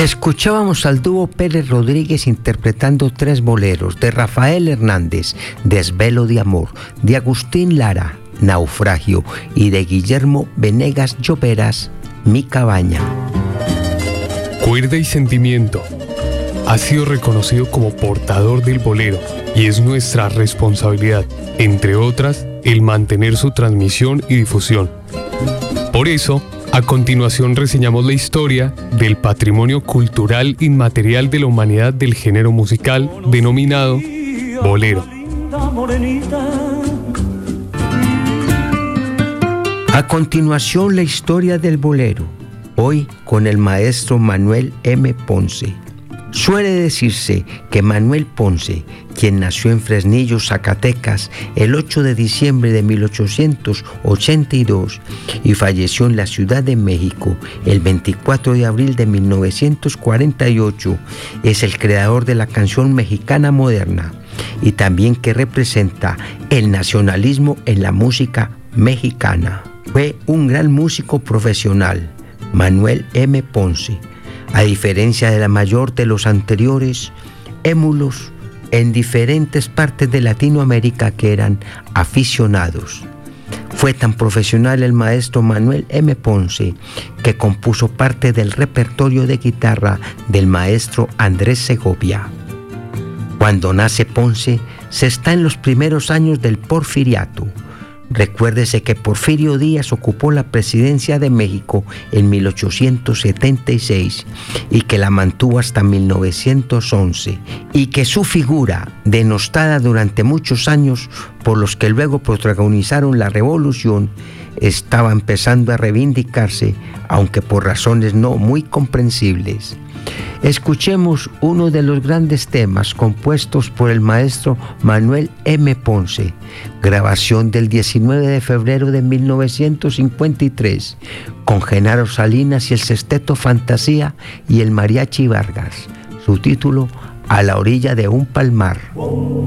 Escuchábamos al dúo Pérez Rodríguez interpretando tres boleros de Rafael Hernández, Desvelo de Amor, de Agustín Lara, Naufragio, y de Guillermo Venegas Lloveras, Mi Cabaña. Cuerda y Sentimiento ha sido reconocido como portador del bolero y es nuestra responsabilidad, entre otras, el mantener su transmisión y difusión. Por eso, a continuación reseñamos la historia del patrimonio cultural inmaterial de la humanidad del género musical denominado bolero. A continuación, la historia del bolero, hoy con el maestro Manuel M. Ponce. Suele decirse que Manuel Ponce, quien nació en Fresnillo, Zacatecas, el 8 de diciembre de 1882 y falleció en la Ciudad de México el 24 de abril de 1948, es el creador de la canción mexicana moderna y también que representa el nacionalismo en la música mexicana. Fue un gran músico profesional, Manuel M. Ponce. A diferencia de la mayor de los anteriores émulos en diferentes partes de Latinoamérica que eran aficionados. Fue tan profesional el maestro Manuel M. Ponce que compuso parte del repertorio de guitarra del maestro Andrés Segovia. Cuando nace Ponce, se está en los primeros años del Porfiriato. Recuérdese que Porfirio Díaz ocupó la presidencia de México en 1876 y que la mantuvo hasta 1911 y que su figura, denostada durante muchos años por los que luego protagonizaron la revolución, estaba empezando a reivindicarse, aunque por razones no muy comprensibles. Escuchemos uno de los grandes temas compuestos por el maestro Manuel M. Ponce, grabación del 19 de febrero de 1953, con Genaro Salinas y el Sexteto Fantasía y el Mariachi Vargas. Su título, A la orilla de un palmar.